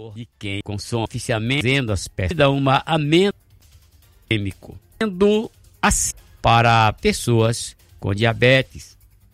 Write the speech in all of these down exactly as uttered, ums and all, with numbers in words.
de quem consome oficialmente fazendo as peças dá uma aumento químico, sendo assim para pessoas com diabetes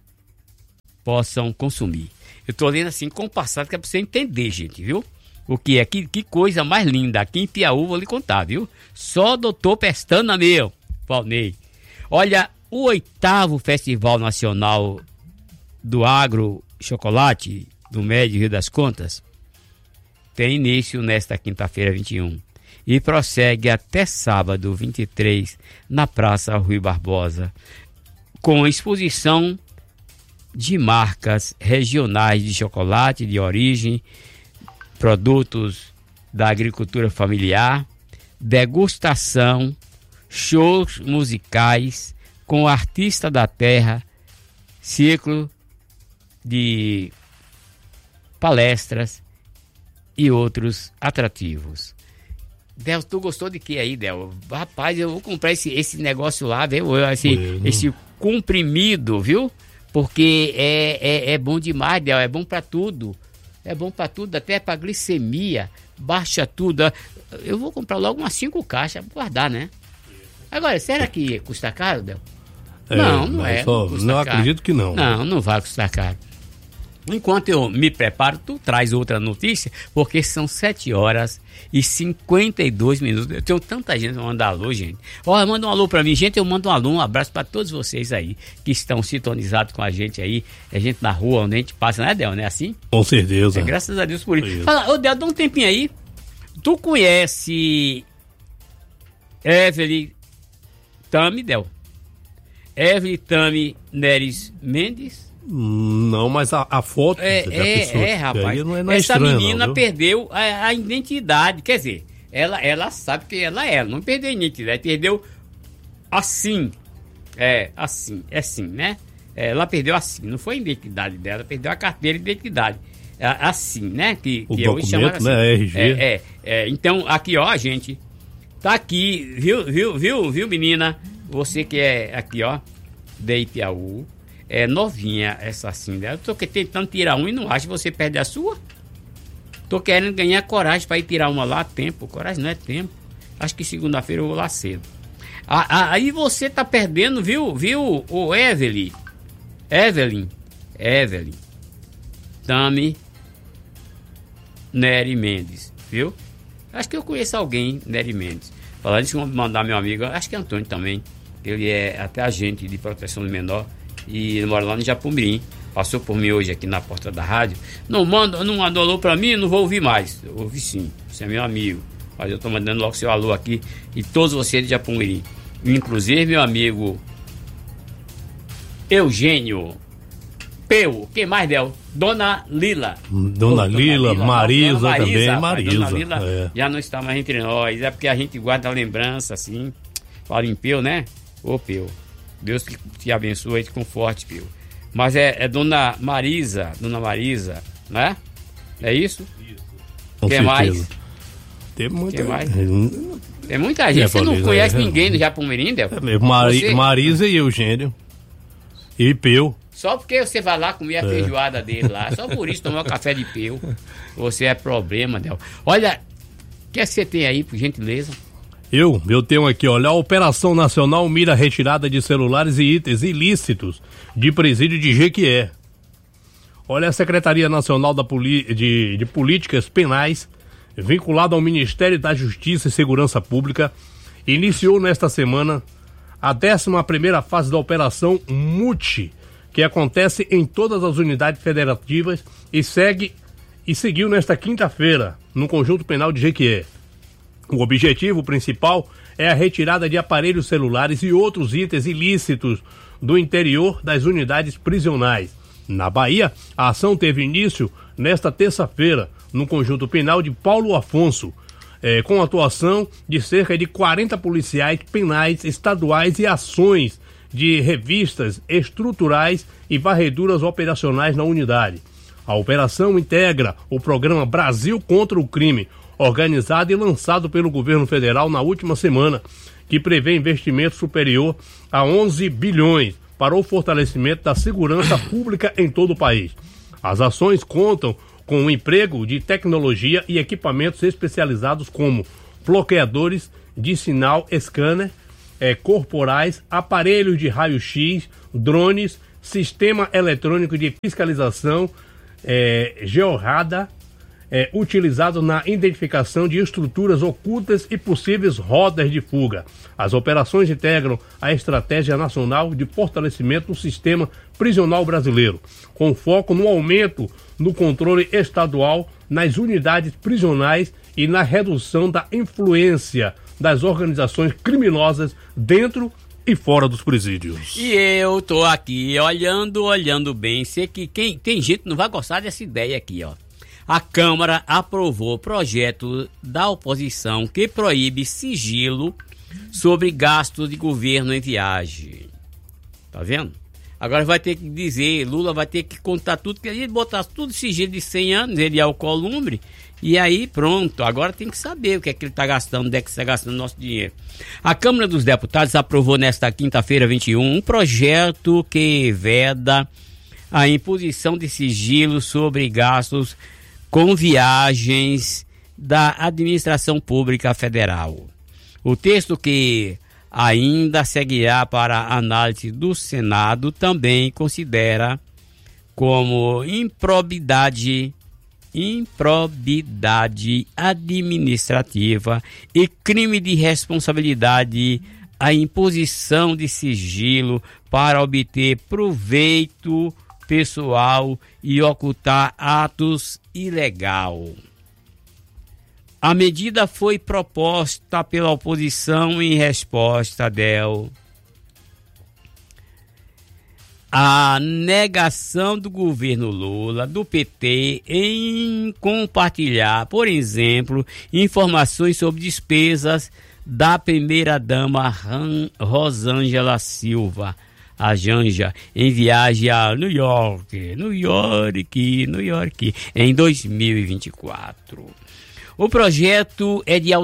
possam consumir. Eu tô lendo assim com o passado que é para você entender, gente, viu? O que é, que, que coisa mais linda. Aqui em Piauí, vou lhe contar, viu? Só doutor Pestana meu, Valnei. Olha, o oitavo Festival Nacional do Agro Chocolate do Médio Rio das Contas tem início nesta quinta-feira, vinte e um, e prossegue até sábado, vinte e três, na Praça Rui Barbosa, com exposição de marcas regionais de chocolate de origem, produtos da agricultura familiar, degustação, shows musicais com artista da terra, ciclo de palestras e outros atrativos. Del, tu gostou de que aí, Del? Rapaz, eu vou comprar esse, esse negócio lá, viu? Esse, esse comprimido, viu? Porque é, é, é bom demais, Del, é bom para tudo. É bom para tudo, até para glicemia, baixa tudo. Eu vou comprar logo umas cinco caixas, guardar, né? Agora, será que custa caro, Del? É, não, não é. Só, não, não acredito que não. Não, não vai custar caro. Enquanto eu me preparo, tu traz outra notícia, porque são sete horas e cinquenta e dois minutos. Eu tenho tanta gente mandando alô, gente. Olha, manda um alô pra mim, gente. Eu mando um alô, um abraço pra todos vocês aí que estão sintonizados com a gente aí. A gente na rua, onde a gente passa, né, Del? Não é assim? Com certeza. É, graças a Deus por isso. isso. Fala, ô, Del, dá um tempinho aí. Tu conhece Evelyn Tami, Del? Evelyn Tami Neres Mendes? Não, mas a, a foto é, da é, pessoa é, rapaz. não é, não é essa estranha, menina não, perdeu a, a identidade. Quer dizer, ela, ela sabe que ela é. Ela não perdeu a identidade, perdeu assim. É, assim, é assim, né? Ela perdeu assim, não foi a identidade dela, perdeu a carteira de identidade. Assim, né? Que, o que documento, hoje chama assim. Né? R G. É, é, é, então, aqui, ó, gente. Tá aqui, viu, viu, viu, viu, menina? Você que é aqui, ó, de Ipiaú. É novinha essa assim, né? Eu tô tentando tirar uma e não acho, você perde a sua. Tô querendo ganhar coragem para ir tirar uma lá a tempo. Coragem não é tempo. Acho que segunda-feira eu vou lá cedo. Aí você tá perdendo, viu, viu, o Evelyn? Evelyn, Evelyn Tami Nery Mendes, viu? Acho que eu conheço alguém, Nery Mendes. Falar disso, vou mandar meu amigo, acho que é Antônio também. Ele é até agente de proteção do menor. E ele mora lá no Japumirim. Passou por mim hoje aqui na porta da rádio. Não manda, não mandou alô pra mim, não vou ouvir mais. Eu ouvi sim, você é meu amigo. Mas eu tô mandando logo seu alô aqui. E todos vocês de Japumirim. Inclusive meu amigo Eugênio Peu, quem mais, Del? Dona Lila. Dona, oh, Lila, Dona Lila, Marisa, Dona Marisa também, rapaz, Marisa. Dona Lila é. Já não está mais entre nós. É porque a gente guarda a lembrança, assim. Fala em Peu, né? Ô, Peu. Deus que te abençoe e te conforte, Pio. Mas é, é Dona Marisa, Dona Marisa, né? É isso? Isso. Com Quem certeza. mais? Tem muita, Quem mais? Tem muita gente. É, você não conhece é, ninguém do Japumirim, Del? É, Mari, você... Marisa e Eugênio. E Peu. Só porque você vai lá comer a é. feijoada dele lá. Só por isso tomar um café de Peu. Você é problema, Del. Olha, o que, é que você tem aí, por gentileza? Eu, eu tenho aqui, olha, a Operação Nacional mira a retirada de celulares e itens ilícitos de presídio de Jequié. Olha, a Secretaria Nacional da Poli- de, de Políticas Penais, vinculada ao Ministério da Justiça e Segurança Pública, iniciou nesta semana a décima primeira fase da Operação M U T, que acontece em todas as unidades federativas e segue e seguiu nesta quinta-feira no Conjunto Penal de Jequié. O objetivo principal é a retirada de aparelhos celulares e outros itens ilícitos do interior das unidades prisionais. Na Bahia, a ação teve início nesta terça-feira, no Conjunto Penal de Paulo Afonso, é, com a atuação de cerca de quarenta policiais penais estaduais e ações de revistas estruturais e varreduras operacionais na unidade. A operação integra o programa Brasil contra o Crime, organizado e lançado pelo governo federal na última semana, que prevê investimento superior a onze bilhões para o fortalecimento da segurança pública em todo o país. As ações contam com o emprego de tecnologia e equipamentos especializados como bloqueadores de sinal, scanner, é, corporais, aparelhos de raio-x, drones, sistema eletrônico de fiscalização, é, georrada, é, utilizado na identificação de estruturas ocultas e possíveis rotas de fuga. As operações integram a Estratégia Nacional de Fortalecimento do Sistema Prisional Brasileiro, com foco no aumento no controle estadual nas unidades prisionais e na redução da influência das organizações criminosas dentro e fora dos presídios. E eu tô aqui olhando, olhando bem, sei que quem tem gente que não vai gostar dessa ideia aqui, ó. A Câmara aprovou projeto da oposição que proíbe sigilo sobre gastos de governo em viagem. Tá vendo? Agora vai ter que dizer, Lula vai ter que contar tudo, que ele botar tudo sigilo de cem anos, ele é o Columbre, e aí pronto, agora tem que saber o que é que ele está gastando, onde é que está gastando nosso dinheiro. A Câmara dos Deputados aprovou nesta quinta-feira, vinte e um, um projeto que veda a imposição de sigilo sobre gastos com viagens da administração pública federal. O texto, que ainda seguirá para análise do Senado, também considera como improbidade, improbidade administrativa e crime de responsabilidade a imposição de sigilo para obter proveito pessoal e ocultar atos ilegais. A medida foi proposta pela oposição em resposta, Del, à negação do governo Lula, do P T, em compartilhar, por exemplo, informações sobre despesas da primeira-dama Rosângela Silva, a Janja, em viagem a New York, New York, New York, em dois mil e vinte e quatro. O projeto é de